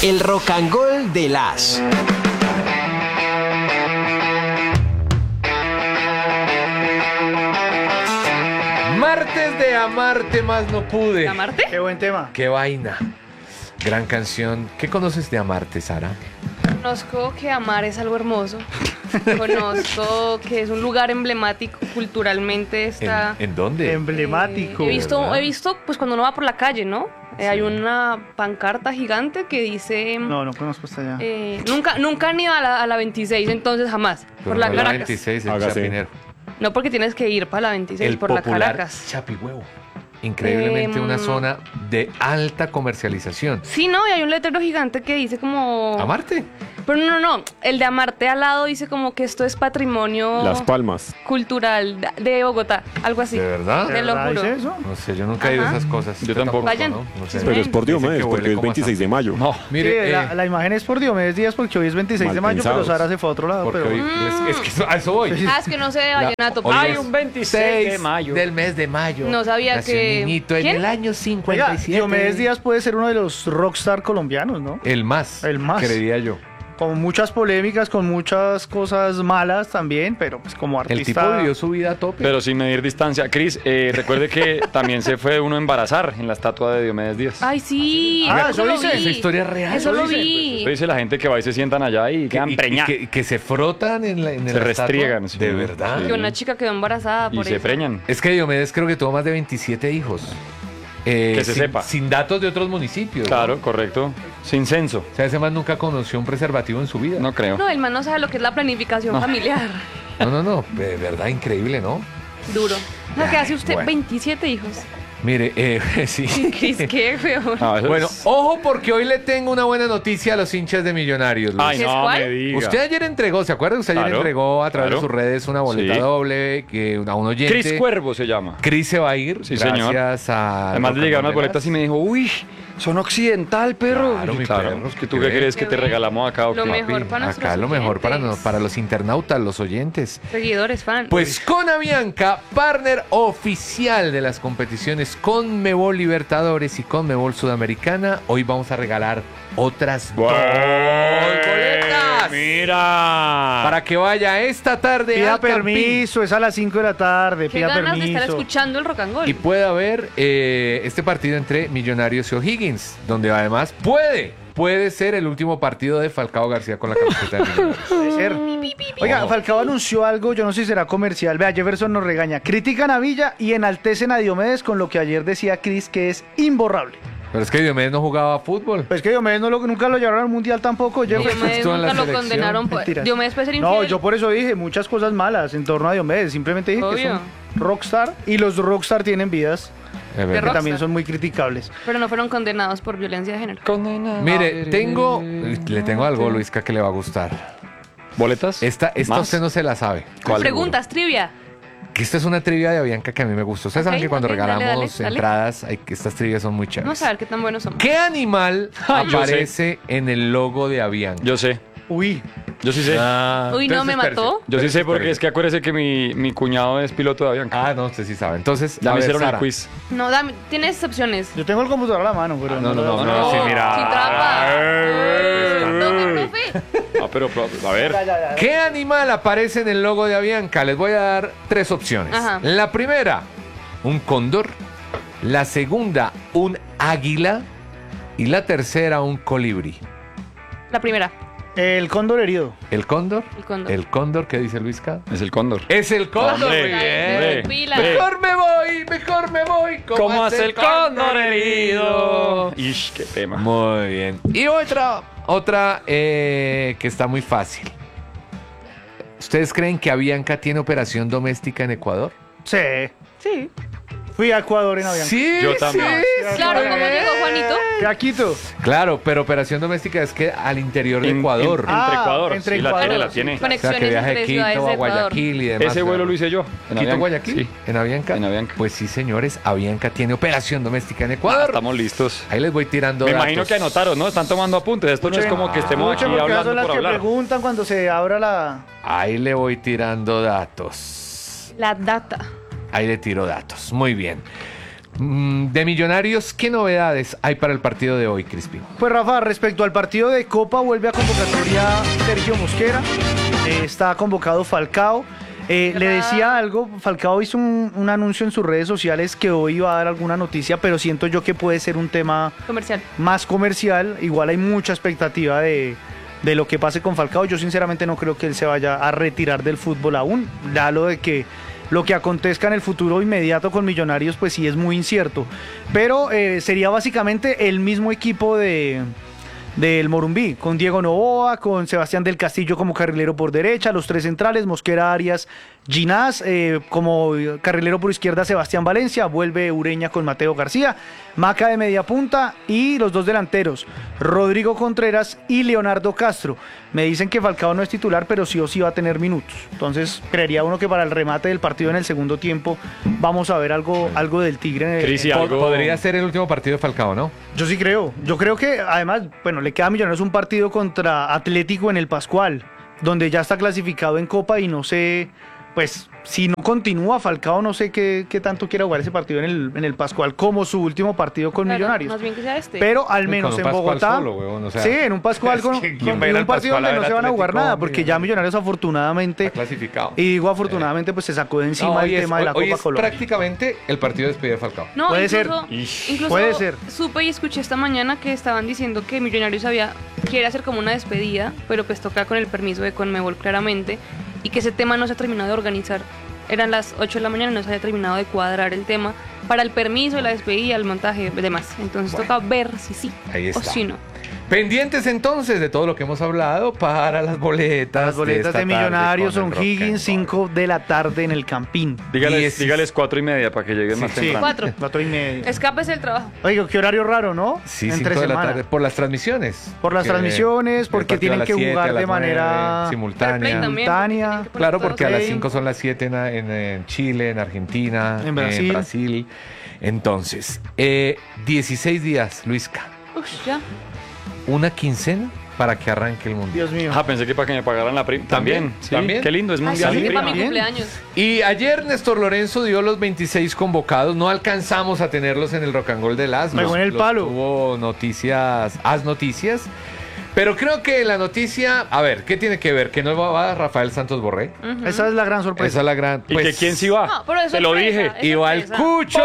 El Rocangol de las. Martes de Amarte más no pude. ¿Amarte? Qué buen tema. Qué vaina. Gran canción. ¿Qué conoces de Amarte, Sara? Conozco que amar es algo hermoso. Conozco que es un lugar emblemático culturalmente. Está. ¿En dónde? Emblemático. He ¿verdad? visto, pues cuando uno va por la calle, ¿no? Hay una pancarta gigante que dice. No conozco hasta allá. Nunca han ido a la 26, entonces jamás. Pero Por la no es Caracas. 26, el Hágase. Chapinero. No, porque tienes que ir para la 26, El por la popular Caracas. Chapihuevo. Increíblemente una zona de alta comercialización. Sí, no, y hay un letrero gigante que dice como. ¿Amarte? Pero no. El de Amarte al lado dice como que esto es patrimonio Las Palmas. cultural de Bogotá, algo así. ¿De verdad? Te lo ¿Verdad juro. dice eso? No sé, yo nunca he ido a Ajá. esas cosas. Yo Usted tampoco. Vayan. ¿no? No sé. Sí, Pero es por Dice Diomedes, que huele porque es como 26 de mayo. No, mire, Sí, la imagen es por Diomedes Díaz porque hoy es 26 de Mal mayo, pero pensados. Sara se fue a otro lado. porque Pero... hoy es que a eso voy. Ah, es que no sé de vallenato. Hoy Ay, es un 26 de mayo. del mes de mayo. No sabía Nació que- un niñito en ¿Quién? el año Oiga, 57. Diomedes Díaz puede ser uno de los rockstar colombianos, ¿no? El más. El más. Creería yo. Con muchas polémicas, con muchas cosas malas también, pero pues como artista... El tipo vivió su vida a tope. Pero sin medir distancia. Cris, recuerde que también se fue uno a embarazar en la estatua de Diomedes Díaz. Ay, sí. Ah, eso eso lo dice. vi. Esa historia es real. Eso lo Eso dice. vi. Eso dice la gente que va y se sientan allá y quedan preñadas. que se frotan en la Se restriegan, estatua. sí. De verdad. Que una chica quedó embarazada Y por se eso. preñan. Es que Diomedes creo que tuvo más de 27 hijos. Que se sin, sepa. Sin datos de otros municipios. ¿no? Claro, correcto. Sin censo. O sea, ese man nunca conoció un preservativo en su vida. No creo. No, el man no sabe lo que es la planificación familiar. No. De verdad, increíble, ¿no? Duro. No, que Ay, hace usted bueno. 27 hijos. Mire, sí. Cris, qué feo. Ah, eso Bueno, es- ojo porque hoy le tengo una buena noticia a los hinchas de Millonarios. Luis. Ay, ¿Es no cuál? me diga. Usted ayer entregó, ¿se acuerda? Usted ayer Claro, entregó a través de claro. sus redes una boleta Sí. doble que a un oyente. Cris Cuervo se llama. Cris se va a ir. Sí, señor. Gracias a. Además le llegaron unas Rocamboleras. boletas y me dijo, uy, son occidental, perro. Claro, Y yo, mi claro, perro, ¿que tú ¿qué qué crees que Qué te bien. regalamos acá o Lo qué? mejor para nuestros Acá lo mejor oyentes. para los internautas, los oyentes. Seguidores, fan. Pues con Avianca, partner oficial de las competiciones Conmebol Libertadores y Conmebol Sudamericana, hoy vamos a regalar otras dos boletas Mira. para que vaya esta tarde Pida al Campín permiso, es a las 5 de la tarde, Qué pida ganas permiso. de estar escuchando el rock and roll. y pueda ver este partido entre Millonarios y O'Higgins, donde además puede ser el último partido de Falcao García con la camiseta de Millonarios. Puede ser. Oiga, Oh. Falcao anunció algo, yo no sé si será comercial. Vea, Jefferson nos regaña. Critican a Villa y enaltecen a Diomedes con lo que ayer decía Cris, que es imborrable. Pero es que Diomedes no jugaba fútbol. Pues que Diomedes nunca lo llevaron al Mundial tampoco, Jefferson. Diomedes estuvo en la nunca lo selección. condenaron por. Mentiras. Diomedes puede ser infiel. No, yo por eso dije muchas cosas malas en torno a Diomedes. Simplemente dije que Obvio. son rockstar y los rockstar tienen vidas Es que verdad. rockstar. también son muy criticables. Pero no fueron condenados por violencia de género. Mire, le tengo algo, Luisca, que le va a gustar. ¿Boletas? Esta ¿Más? usted no se la sabe. ¿Cuál? Preguntas, trivia. Que esta es una trivia de Avianca que a mí me gustó. Ustedes saben Ok, que cuando ok, dale, regalamos dale. entradas, que estas trivias son muy chéveres. Vamos a ver qué tan buenos somos. ¿Qué animal Ay, yo aparece en el logo de Avianca? Yo sé. Uy, Yo sí sé. Uy, no, entonces, me espérese. mató. Yo sí sé porque Espérese. es que acuérdese que mi cuñado es piloto de Avianca. Ah, no, usted sí sabe. Entonces, Ya a me ver, hicieron Sara. el quiz. No, dame, tienes opciones. yo tengo el computador a la mano, pero No, no, sí, mira. Sin trampa. Ay, Profe. Ah, pero a ver. ¿Qué animal aparece en el logo de Avianca? Les voy a dar 3 opciones. Ajá. La primera, un cóndor. La segunda, un águila. Y la tercera, un colibrí. La primera. El cóndor herido. ¿El cóndor? El cóndor. ¿El cóndor? ¿Qué dice Luisca? Es el cóndor. Es el cóndor, Hombre. muy Hombre. bien. Pila. Mejor me voy. ¿Cómo hace el cóndor herido? herido? Ish, qué tema. Muy bien. Y otra que está muy fácil. ¿Ustedes creen que Avianca tiene operación doméstica en Ecuador? Sí. Sí. Fui a Ecuador en avión. Sí, Yo también. Claro, ¿cómo llegó Juanito? Fui a Quito. Claro, pero operación doméstica es que al interior de Ecuador. Ah, Entre Ecuador. entre Sí, la Ecuador. tiene, la tiene. O sea, Conexiones que viaje de entre ciudades Quito de a Ecuador. Guayaquil y demás. Ese vuelo lo hice yo. En ¿Quito Avianca. Guayaquil? Sí. ¿En Avianca? En Avianca. Pues sí, señores, Avianca tiene operación doméstica en Ah, Ecuador. estamos listos. Ahí les voy tirando Me datos. imagino que anotaron, ¿no? Están tomando apuntes. Esto no es como que estemos aquí Escuchen, porque esas hablando son las por que hablar. preguntan cuando se abra la... Ahí le voy tirando datos. La data. Ahí le tiro datos. Muy bien. De Millonarios, ¿qué novedades hay para el partido de hoy, Crispin? Pues Rafa, respecto al partido de Copa, vuelve a convocatoria Sergio Mosquera, está convocado Falcao. Le decía algo, Falcao hizo un anuncio en sus redes sociales que hoy iba a dar alguna noticia, pero siento yo que puede ser un tema Comercial. más comercial. Igual hay mucha expectativa de lo que pase con Falcao. Yo sinceramente no creo que él se vaya a retirar del fútbol aún. Ya lo de que lo que acontezca en el futuro inmediato con Millonarios, pues sí es muy incierto. Pero sería básicamente el mismo equipo del Morumbí, con Diego Novoa, con Sebastián del Castillo como carrilero por derecha, los tres centrales, Mosquera, Arias, Ginás, como carrilero por izquierda Sebastián Valencia, vuelve Ureña con Mateo García, Maca de media punta y los dos delanteros, Rodrigo Contreras y Leonardo Castro. Me dicen que Falcao no es titular, pero sí o sí va a tener minutos. Entonces creería uno que para el remate del partido en el segundo tiempo vamos a ver algo del Tigre. Cris, y algo- Podría ser el último partido de Falcao, ¿no? Yo sí creo. Yo creo que además, bueno, le queda a Millonarios un partido contra Atlético en el Pascual, donde ya está clasificado en Copa y no sé, pues si no continúa Falcao, no sé qué tanto quiera jugar ese partido en el Pascual como su último partido con Claro, Millonarios. Más bien que sea este. Pero al Y menos con en un Pascual Bogotá. solo, huevón, o sea, sí, en un Pascual es con, que con ¿quién va a ir un al partido Pascual a donde no ver se van a jugar Atlético nada, porque ya Millonarios? Millonarios afortunadamente, Está clasificado. y digo afortunadamente, pues se sacó de encima No, el hoy tema de la hoy Copa es Colombia. prácticamente el partido de despedida de Falcao. No, Puede incluso Puede ser. Supe y escuché esta mañana que estaban diciendo que Millonarios quiere hacer como una despedida, pero pues toca con el permiso de Conmebol claramente, y que ese tema no se ha terminado de organizar. Eran las 8 de la mañana y no se había terminado de cuadrar el tema para el permiso, la despedida, el montaje y demás. Entonces Bueno. toca ver si sí Ahí o está. si no. Pendientes entonces de todo lo que hemos hablado para las boletas. Las boletas esta de tarde Millonarios con son el Rock and Higgins, Roll. 5 de la tarde en el Campín. Dígales, 10. dígales 4:30 para que lleguen más Sí. temprano. 4. 4:30. Escapes del trabajo. Oiga, qué horario raro, ¿no? Sí, Entre 5 de la semana. tarde. Por las transmisiones. Por las Que transmisiones, el porque partido tienen a las que 7, jugar a las de manera 9, Fair play simultánea. también, Simultánea. porque tienen que poner Claro, todos porque a las ahí. 5 son las 7 en Chile, en Argentina, En Brasil. Brasil. Entonces, 16 días, Luisca. Uf, ya. Una quincena para que arranque el mundial. Dios mío. Ah, pensé que para que me pagaran la prima. También, sí. también. Qué lindo, es Ay, mundial sí, de para prima. mi Bien. cumpleaños. Y ayer Néstor Lorenzo dio los 26 convocados. No alcanzamos a tenerlos en el Rock and Roll del AS. Pegó en el palo. Hubo noticias, AS Noticias. Pero creo que la noticia, a ver, ¿qué tiene que ver? Que no va Rafael Santos Borré. Esa es la gran sorpresa. Esa es la gran. ¿Y pues, que quién sí va? No, pero es Te lo sorpresa, dije. es Iba el sorpresa. Cucho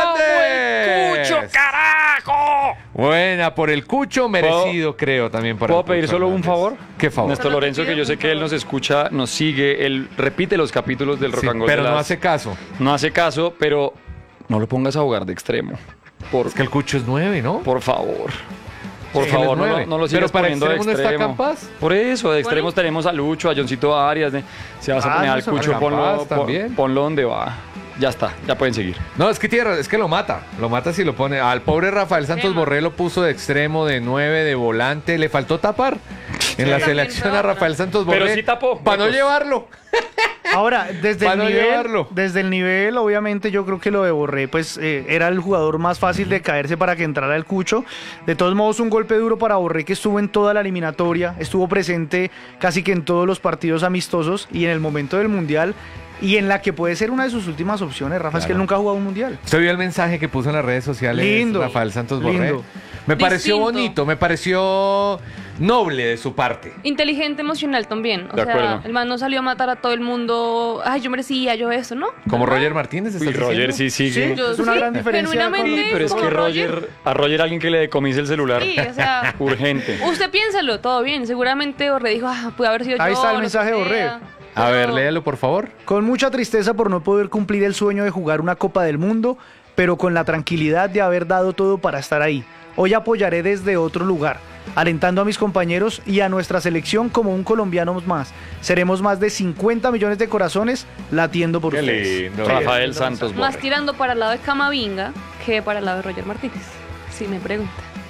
Hernández. ¡Cucho, carajo! Buena por el Cucho, merecido creo también por el ¿Puedo Cucho pedir solo un Hernández. favor? ¿Qué favor? Néstor Solo te Lorenzo, que pido yo sé un que él favor. nos escucha, nos sigue, él repite los capítulos del Rock Sí, and Roll pero de no las- hace caso. No hace caso, pero no lo pongas a jugar de extremo. Es que el Cucho es 9, ¿no? Por favor. Por Sí, favor, él es no, nueve. no lo sigas Pero para poniendo de extremo no está extremo. Campas. Por eso, de extremos Bueno. tenemos a Lucho, a Johncito Arias. Si vas a poner al Nelson Cucho, Campas ponlo, también. ponlo donde va. Ya está, ya pueden seguir. No, es que tierra, es que lo mata si lo pone. Al pobre Rafael Santos Tema. Borré lo puso de extremo, de 9, de volante, le faltó tapar en la también selección fue a otra. Rafael Santos Borré. Pero sí tapó, para no lejos. llevarlo. Ahora, Para no llevarlo. desde el nivel, obviamente yo creo que lo de Borré, pues era el jugador más fácil de caerse para que entrara el Cucho. De todos modos, un golpe duro para Borré, que estuvo en toda la eliminatoria, estuvo presente casi que en todos los partidos amistosos y en el momento del Mundial, y en la que puede ser una de sus últimas opciones, Rafa, es que él Claro. nunca ha jugado un Mundial. ¿Usted vio el mensaje que puso en las redes sociales Lindo, Rafael Santos Borré? lindo. Me pareció Distinto. bonito, me pareció noble de su parte. Inteligente emocional también. O De sea, acuerdo. el man no salió a matar a todo el mundo. Ay, yo merecía, yo eso, ¿no? Como Ajá. Roger Martínez. ¿estás Uy, Roger diciendo? sí sigue. Sí. Es una gran diferencia genuinamente, Sí, pero es como que a Roger alguien que le decomise el celular. Sí, o sea, Urgente. usted piénsalo, todo bien. Seguramente Borré dijo, puede haber sido Ahí yo. está el lo mensaje que de Borré. sea. A ver, Pero- léalo por favor. Con mucha tristeza por no poder cumplir el sueño de jugar una Copa del Mundo, pero con la tranquilidad de haber dado todo para estar ahí. Hoy apoyaré desde otro lugar, alentando a mis compañeros y a nuestra selección como un colombiano más. Seremos más de 50 millones de corazones latiendo por Qué ustedes. lindo. Rafael Santos Más Borré. tirando para el lado de Camavinga que para el lado de Roger Martínez. Si me pregunta.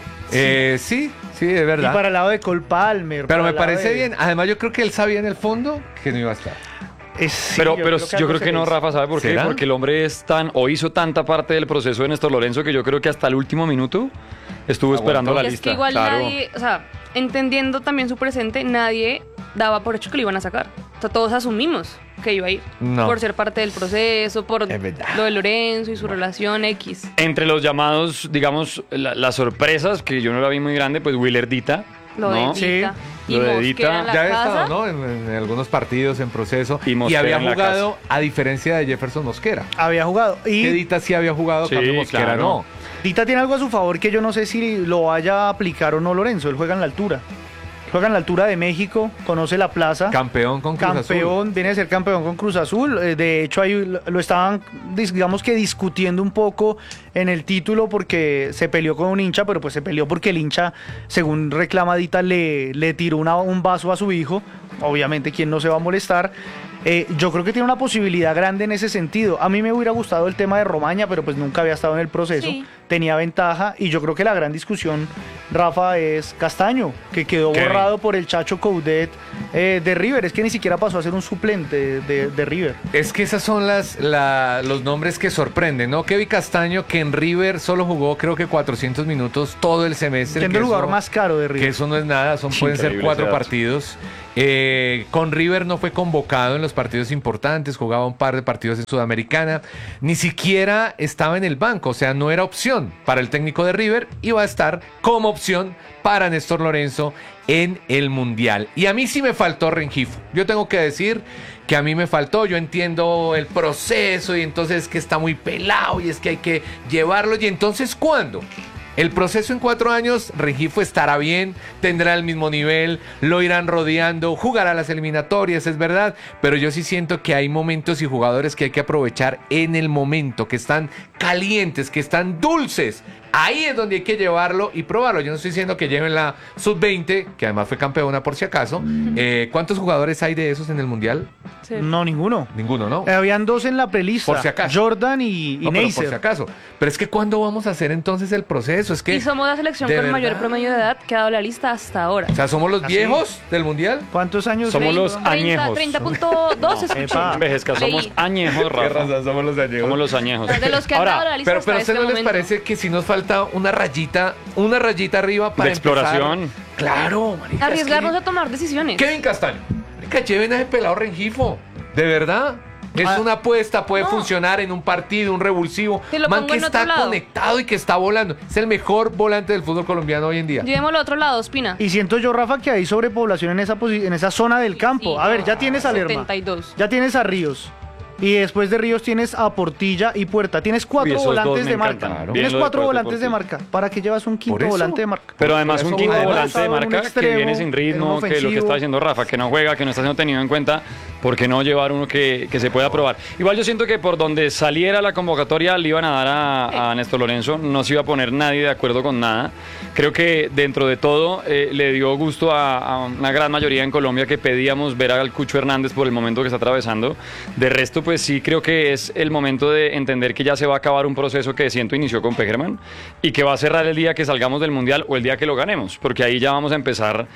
Sí, es Y verdad. para el lado de Cole Palmer. Pero para me el lado parece de- bien. Además, yo creo que él sabía en el fondo que no iba a estar. Sí, Pero algo yo creo se que no, le hizo. Rafa, ¿sabe por qué? ¿Será? Porque el hombre es tan, o hizo tanta parte del proceso de Néstor Lorenzo que yo creo que hasta el último minuto estuvo esperando la Y es lista. que igual Claro. nadie, o sea, entendiendo también su presente, nadie daba por hecho que lo iban a sacar. O sea, todos asumimos que iba a ir. No. Por ser parte del proceso, por Es verdad. lo de Lorenzo y su relación X. Entre los llamados, digamos, las sorpresas, que yo no la vi muy grande, pues Willer Dita. Lo ¿no? de Sí. Dita. Y Lo de Mosquera Dita. en la Ya había casa. estado, ¿no? En algunos partidos en proceso. Y Mosquera había en la jugado, a diferencia de Jefferson Mosquera. Había jugado. Que Y Dita sí había jugado, Sí, cambio Mosquera claro. no. Dita tiene algo a su favor que yo no sé si lo vaya a aplicar o no Lorenzo. Él juega en la altura. Juega en la altura de México, conoce la plaza. Campeón con Cruz Azul. Campeón, viene a ser campeón con Cruz Azul. De hecho, ahí lo estaban, digamos que discutiendo un poco en el título porque se peleó con un hincha, pero pues se peleó porque el hincha, según reclama Dita, le tiró un vaso a su hijo. Obviamente, ¿quién no se va a molestar? Yo creo que tiene una posibilidad grande en ese sentido. A mí me hubiera gustado el tema de Romaña, pero pues nunca había estado en el proceso. Sí. Tenía ventaja y yo creo que la gran discusión, Rafa, es Castaño, que quedó Kevin. borrado por el Chacho Coudet de River. Es que ni siquiera pasó a ser un suplente de River. Es que esas son los nombres que sorprenden, ¿no? Kevin Castaño, que en River solo jugó creo que 400 minutos todo el semestre. Siendo que el jugador eso- más caro de Que River. eso no es nada, pueden ser Increíble 4 ese dato. partidos. Con River no fue convocado en los partidos importantes, jugaba un par de partidos en Sudamericana, ni siquiera estaba en el banco, o sea, no era opción para el técnico de River, iba a estar como opción para Néstor Lorenzo en el Mundial. Y a mí sí me faltó Rengifo, yo tengo que decir que a mí me faltó, yo entiendo el proceso y entonces es que está muy pelado y es que hay que llevarlo, y entonces ¿cuándo? El proceso en 4 años, Rengifo estará bien, tendrá el mismo nivel, lo irán rodeando, jugará las eliminatorias, es verdad, pero yo sí siento que hay momentos y jugadores que hay que aprovechar en el momento, que están calientes, que están dulces. Ahí es donde hay que llevarlo y probarlo. Yo no estoy diciendo que lleven la sub-20, que además fue campeona por si acaso. ¿Cuántos jugadores hay de esos en el Mundial? Sí. No, ninguno. Ninguno, ¿no? Habían 2 en la prelista. Por si acaso. Jordan y No, pero por si Neisser. acaso. Pero es que ¿cuándo vamos a hacer entonces el proceso? Es que, Y somos la selección de con mayor verdad. promedio de edad que ha dado la lista hasta ahora. o sea, ¿somos los ¿Ah, sí? viejos del Mundial? ¿Cuántos años? Somos los añejos. 30.2 escuché. Epa. Envejezca, somos Leí. añejos, Rafa. somos los añejos. Somos los añejos. De los que han Ahora, dado la lista Pero, hasta pero ¿a este ustedes no les momento. parece que si nos falta una rayita arriba para De exploración. empezar? Claro, marica, Arriesgarnos es a tomar decisiones. que... Kevin Castaño, marica, lleven a ese pelado Rengifo, de verdad. Es Ah. una apuesta, puede No. funcionar en un partido, un revulsivo. Te lo Man pongo que en otro está lado. conectado y que está volando. Es el mejor volante del fútbol colombiano hoy en día. Llevémoslo al otro lado, Espina. Y siento yo, Rafa, que hay sobrepoblación en esa zona del campo. Sí, A ver, ya tienes a Lerma, 72. ya tienes a Ríos. Y después de Ríos tienes a Portilla y Puerta. Tienes Uy, 4 esos dos volantes me de marca. encantan. Bien Tienes lo de 4 Puerta y volantes de Portilla. marca. ¿Para qué llevas un Por quinto eso. volante de marca? Pero además Por un eso, quinto además, volante de un marca extremo, que viene sin en ritmo, que lo que ofensivo. está haciendo Rafa, que no juega, que no está siendo tenido en cuenta, ¿por qué no llevar uno que se pueda probar? Igual yo siento que por donde saliera la convocatoria le iban a dar a Néstor Lorenzo, no se iba a poner nadie de acuerdo con nada. Creo que dentro de todo le dio gusto a una gran mayoría en Colombia que pedíamos ver al Cucho Hernández por el momento que está atravesando. De resto, pues sí creo que es el momento de entender que ya se va a acabar un proceso que siento inició con Pegerman y que va a cerrar el día que salgamos del Mundial o el día que lo ganemos, porque ahí ya vamos a empezar,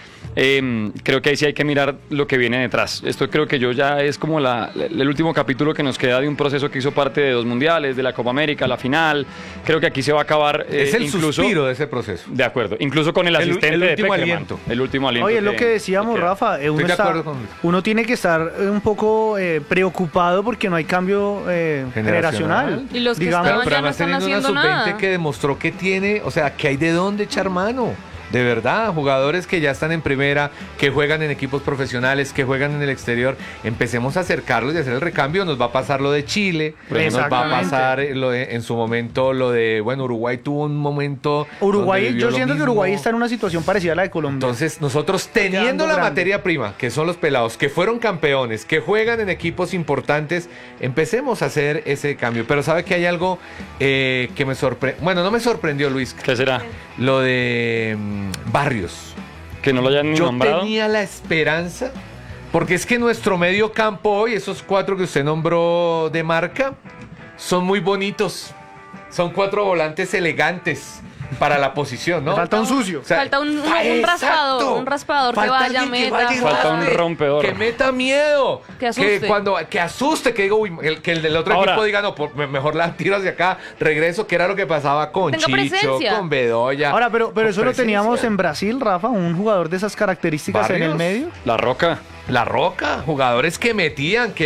creo que ahí sí hay que mirar lo que viene detrás. Esto creo que yo ya es como el último capítulo que nos queda de un proceso que hizo parte de 2 mundiales, de la Copa América, la final. Creo que aquí se va a acabar Es el incluso... suspiro de ese proceso. De acuerdo, incluso con el asistente el de último Pekerman. aliento. El último aliento. Oye, es lo que decíamos, queda. Rafa. Estoy de acuerdo con Luis. Uno tiene que estar un poco preocupado porque no hay cambio generacional. Y los que Digamos, estaban Pero ya no además están teniendo una haciendo sub-20 nada. que demostró que tiene, o sea, que hay de dónde echar mano. De verdad, jugadores que ya están en primera, que juegan en equipos profesionales, que juegan en el exterior, empecemos a acercarlos y a hacer el recambio. Nos va a pasar lo de Chile, nos va a Exactamente. pasar en su momento lo de, bueno, Uruguay tuvo un momento. Uruguay, donde vivió yo lo siento que mismo. Uruguay está en una situación parecida a la de Colombia. Entonces, nosotros teniendo Quedando la grande. materia prima, que son los pelados, que fueron campeones, que juegan en equipos importantes, empecemos a hacer ese cambio. Pero sabe que hay algo que me sorprendió. Bueno, no me sorprendió, Luis. ¿Qué será? Lo de Barrios. Que no lo hayan ni Yo nombrado. tenía la esperanza, porque es que nuestro medio campo hoy, esos 4 que usted nombró de marca, son muy bonitos. Son 4 volantes elegantes para la posición, ¿no? Le falta un sucio. O sea, Falta un exacto. raspador que Falta vaya, alguien que meta. vaya y Falta un raspe, rompedor. Que meta miedo. Que asuste. Que asuste, que diga, uy, que el del otro Ahora- equipo diga, no, mejor la tiro hacia acá, regreso, que era lo que pasaba con Tenga Chicho, presencia. con Bedoya. Ahora, pero con eso lo teníamos presencia. en Brasil, Rafa, un jugador de esas características en el ¿Barrios? medio. La Roca. La Roca, jugadores que metían, que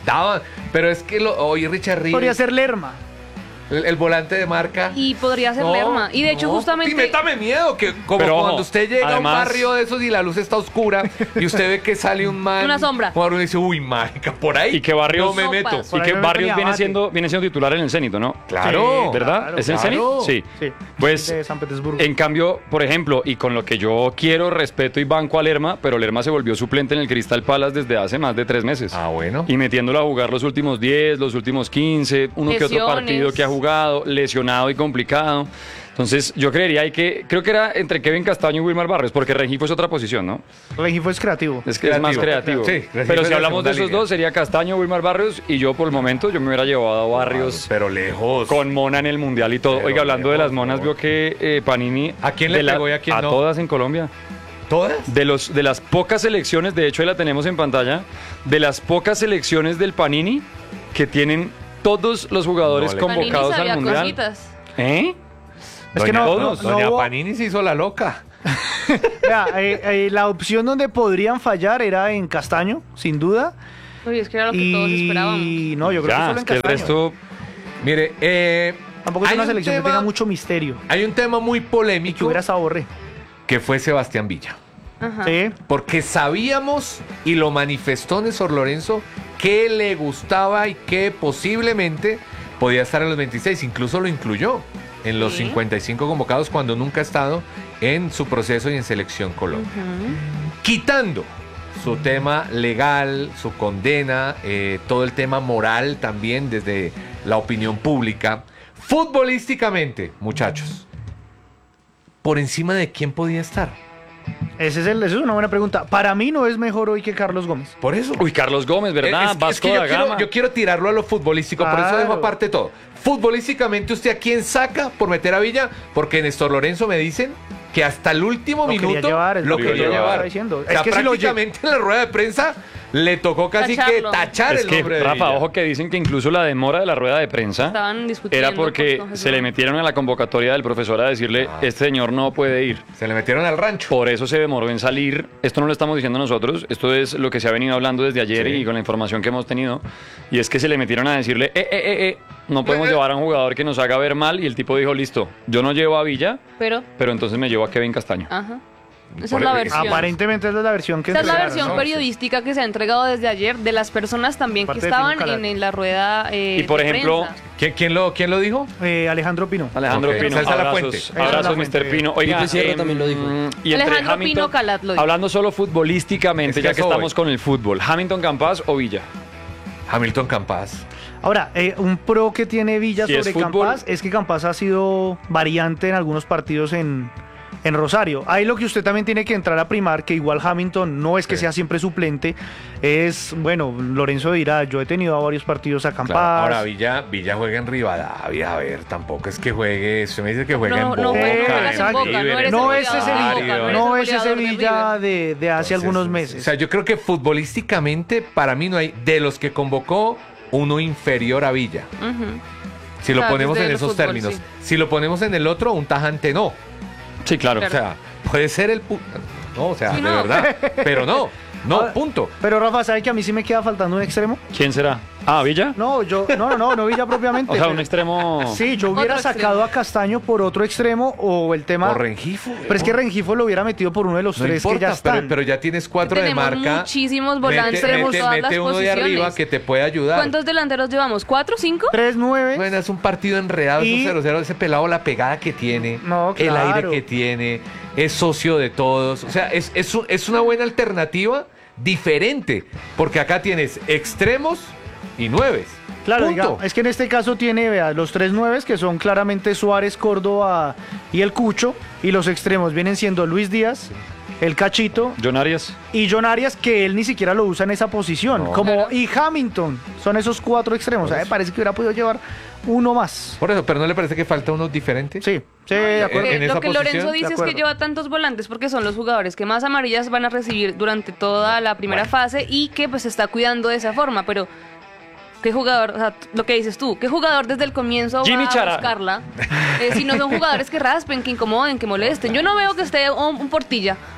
daban. Pero es que hoy Richard Ríos, Podría ser Lerma. el volante de marca. Y podría ser Lerma. Y de hecho, justamente. Y métame miedo, que como Pero, cuando ojo, usted llega a un además- barrio de esos y la luz está oscura y usted ve que sale un man. Una sombra. Uno dice, uy, marica, por ahí. Y que Barrios, no me Sopas. meto. Por y ahí que me meto Barrios mi viene abate. siendo titular en el Zenit, ¿no? Claro. Sí, ¿Verdad? claro, ¿Es el claro. Zenit? Sí. Sí. Pues De San Petersburgo. en cambio, por ejemplo, y con lo que yo quiero, respeto y banco a Lerma, pero Lerma se volvió suplente en el Crystal Palace desde hace más de 3 meses. Ah, bueno. Y metiéndolo a jugar los últimos 10, los últimos 15, uno que otro Lesiones. partido que ha jugado, lesionado y complicado. Entonces, yo creería creo que era entre Kevin Castaño y Wilmar Barrios, porque Rengifo es otra posición, ¿no? Rengifo es creativo. Es que es más Creativo. creativo. Sí, Rengifo pero es si la hablamos de segunda esos línea. dos, sería Castaño, Wilmar Barrios, y yo por el momento, yo me hubiera llevado a Barrios Pero lejos. con Mona en el Mundial y todo. Pero Oiga, hablando de lejos, las monas, no. vio que Panini... ¿A quién le de pegó y a quién no? todas en Colombia. ¿Todas? De las pocas selecciones, de hecho ahí la tenemos en pantalla, de las pocas selecciones del Panini que tienen todos los jugadores No le- Panini convocados sabía al Mundial. cositas. ¿Eh? Es que Doña- no Doña hubo- Panini se hizo la loca. Vea, la opción donde podrían fallar era en Castaño, sin duda. Uy, es que era lo que todos esperábamos. Y no, yo creo que Ya, solo en es que el Castaño. resto... Mire, Tampoco es hay una un selección que tema- tenga mucho misterio. Hay un tema muy Y que polémico hubiera Saborre. que fue Sebastián Villa. Ajá. Sí. Porque sabíamos, y lo manifestó Néstor Lorenzo, que le gustaba y que posiblemente podía estar en los 26. Incluso lo incluyó en los Sí. 55 convocados cuando nunca ha estado en su proceso y en Selección Colombia. Ujú. Quitando su tema legal, su condena, todo el tema moral también desde la opinión pública. Futbolísticamente, muchachos, ¿por encima de quién podía estar? Esa es una buena pregunta. Para mí no es mejor hoy que Carlos Gómez. Por eso. Uy, Carlos Gómez, ¿verdad? Es Vasco que da Gama. yo quiero tirarlo a lo futbolístico, por eso Claro. dejo aparte todo. Futbolísticamente, ¿usted a quién saca por meter a Villa? Porque Néstor Lorenzo me dicen que hasta el último Lo quería minuto llevar, es lo lo que quería yo llevar. estaba diciendo. O sea, Es que si lo prácticamente en la rueda de prensa le tocó casi Tacharlo. que tachar Es el que, nombre de Rafa, Villa. ojo que dicen que incluso la demora de la rueda de prensa Estaban discutiendo. era porque con se le metieron a la convocatoria del profesor a decirle, este señor no puede ir. Se le metieron al rancho. Por eso se demoró en salir. Esto no lo estamos diciendo nosotros, esto es lo que se ha venido hablando desde ayer Sí. y con la información que hemos tenido. Y es que se le metieron a decirle, no podemos llevar a un jugador que nos haga ver mal. Y el tipo dijo, listo, yo no llevo a Villa, Pero, pero entonces me llevo a Kevin Castaño. ajá. Esa Por es la el- versión. Aparentemente esa es la versión que Esa es la entregaron, versión ¿no? periodística que se ha entregado desde ayer de las personas también que Parte de estaban Tino Calate. en la rueda. Y por de ejemplo, prensa. ¿Quién lo dijo? Alejandro Pino. Alejandro Ok, Pino, esa es la abrazos, fuente. Esa es la abrazos, fuente. Mr. Pino. Oiga, Pipe Sierra también lo dijo. Y entre Alejandro Hamilton, Pino Calat lo dijo. hablando solo futbolísticamente, Es que ya que eso voy. estamos con el fútbol, ¿Hamilton Campas o Villa? Hamilton Campas. Ahora, un pro que tiene Villa Si es sobre fútbol- Campas es que Campas ha sido variante en algunos partidos en Rosario. Ahí lo que usted también tiene que entrar a primar, que igual Hamilton no es que Sí. sea siempre suplente, es, bueno, Lorenzo dirá, yo he tenido a varios partidos a Campas. Claro. Ahora Villa juega en Rivadavia, a ver, tampoco es que juegue, usted me dice que juega No, en no Boca, juega en en Boca, River, no eres en no el es goleador ese de Rosario. Boca, Villa, eres no el es ese goleador de Villa de hace Entonces, algunos O meses. sea, yo creo que futbolísticamente, para mí no hay, de los que convocó, uno inferior a Villa. Ujú. Si lo Claro, ponemos desde en el esos fútbol, términos. sí. Si lo ponemos en el otro, un tajante no. Sí, claro. O sea, puede ser el... No, o sea, Sí, de no. verdad. Pero no, Ahora- punto. Pero Rafa, ¿sabe que a mí sí me queda faltando un extremo? ¿Quién será? Ah, Villa. No, no Villa propiamente. O sea, pero- un extremo. Sí, yo hubiera Otro sacado extremo. a Castaño por otro extremo o el tema... O Rengifo. Pero es que Rengifo lo hubiera metido por uno de los No tres importa, que ya están. pero ya tienes 4 de Tenemos marca. muchísimos volantes, tenemos todas mete las uno de arriba posiciones. que te puede ayudar. ¿Cuántos delanteros llevamos? ¿4, 5? 3-9. Bueno, es un partido enredado, Y- esos 0-0, ese pelado, la pegada que tiene, No, el claro. aire que tiene, es socio de todos. O sea, es una buena alternativa diferente, porque acá tienes extremos y 9. Claro, Punto. diga, es que en este caso tiene, vea, los 3-9 que son claramente Suárez, Córdoba y el Cucho, y los extremos vienen siendo Luis Díaz, el Cachito John Arias. y John Arias, que él ni siquiera lo usa en esa posición, No. como Claro. y Hamilton, son esos 4 extremos. Por A mí me eso. parece que hubiera podido llevar uno más. Por eso, pero ¿no le parece que falta uno diferente? Sí, de acuerdo. en esa Lo que posición, Lorenzo de dice es acuerdo. que lleva tantos volantes porque son los jugadores que más amarillas van a recibir durante toda la primera fase y que pues se está cuidando de esa forma, pero ¿qué jugador, o sea, lo que dices tú, qué jugador desde el comienzo Jimmy va a Chará. buscarla? Si no son jugadores que raspen, que incomoden, que molesten. Yo no veo que esté un Portilla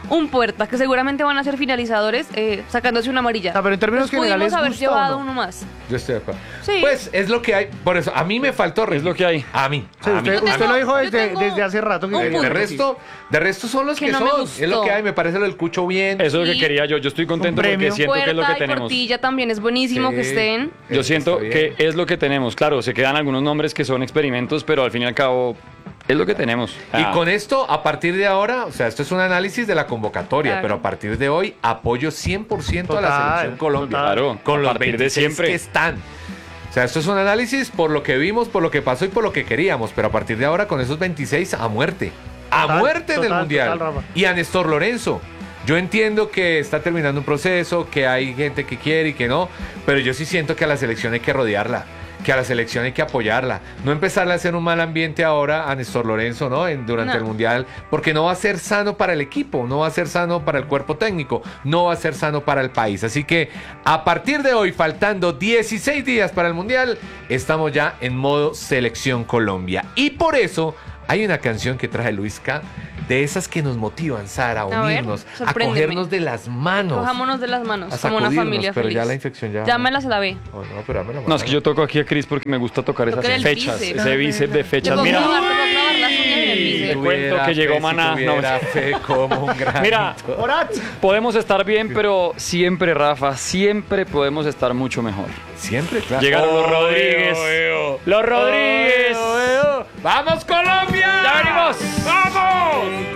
un Puerta, que seguramente van a ser finalizadores, sacándose una amarilla. Pero en términos generales, pudimos haber ¿gusta o llevado no? uno más. Yo estoy de acuerdo. Sí. Pues es lo que hay. Por eso, a mí me faltó. Es lo que hay. A mí. Sí, a mí. usted lo dijo yo tengo desde hace rato. un Que punto. De resto son los Que que no me son. gustó. Es lo que hay. Me parece lo del Cucho bien. Eso es lo que Y- quería yo. Yo estoy contento Un premio. porque siento que es lo que Puerta y tenemos. Portilla también es buenísimo Sí. que estén. Yo Está siento bien. que es lo que tenemos. Claro, se quedan algunos nombres que son experimentos, pero al fin y al cabo es lo que tenemos. Y con esto, a partir de ahora, o sea, esto es un análisis de la convocatoria, Claro. pero a partir de hoy apoyo 100% a la Total, selección Colombia. total. Claro, con a los partir de 26 siempre. que están. O sea, esto es un análisis por lo que vimos, por lo que pasó y por lo que queríamos, pero a partir de ahora con esos 26 a muerte. A Total, muerte en el total, Mundial. total, Rafa. Y a Néstor Lorenzo. Yo entiendo que está terminando un proceso, que hay gente que quiere y que no, pero yo sí siento que a la selección hay que rodearla, que a la selección hay que apoyarla. No empezarle a hacer un mal ambiente ahora a Néstor Lorenzo, ¿no? Durante No. el Mundial, porque no va a ser sano para el equipo, no va a ser sano para el cuerpo técnico, no va a ser sano para el país. Así que a partir de hoy, faltando 16 días para el Mundial, estamos ya en modo Selección Colombia. Y por eso hay una canción que trae Luis K. De esas que nos motivan, Sara, a A ver, unirnos, a sorpréndeme. cogernos de las manos. Cojámonos de las manos, A como una sacudirnos, familia pero feliz. ya la infección ya- Ya me la se la ve. Oh, no, pero dame la No, mano. es que yo toco aquí a Chris porque me gusta tocar esas Tocar el fechas, bíceps. ese bíceps de fechas. Tengo que Mira, clavar las uñas en el bíceps. Te cuento que llegó Maná. No, No, fe como un granito. mira, podemos estar bien, pero siempre, Rafa, siempre podemos estar mucho mejor. Siempre, claro. Llegaron los Rodríguez. Los Rodríguez. ¡Vamos, Colombia! ¡Ya venimos! ¡Vamos!